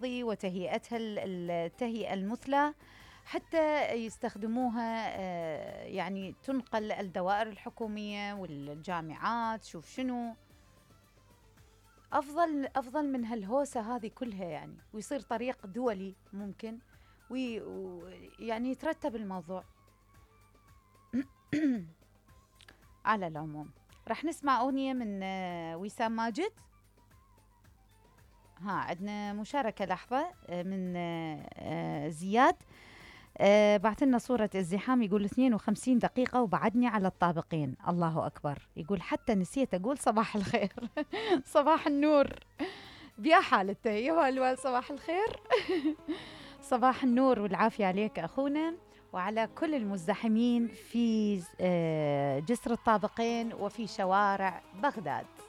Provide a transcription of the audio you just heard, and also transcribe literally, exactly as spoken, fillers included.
الأراضي وتهيئتها ال- التهيئة المثلى حتى يستخدموها، آه، يعني تنقل الدوائر الحكومية والجامعات. شوف شنو أفضل أفضل من هالهوسة هذه كلها يعني، ويصير طريق دولي ممكن، ويعني يترتب الموضوع. على العموم راح نسمع أغنية من آه، وسام ماجد. ها عندنا مشاركة لحظة آه، من آه، آه، زياد. آه بعث لنا صورة الزحام، يقول اثنين وخمسين دقيقة وبعدني على الطابقين. الله أكبر. يقول حتى نسيت أقول صباح الخير. صباح النور. بيا حالته يا الوال، صباح الخير. صباح النور والعافية عليك أخونا، وعلى كل المزدحمين في آه، جسر الطابقين وفي شوارع بغداد.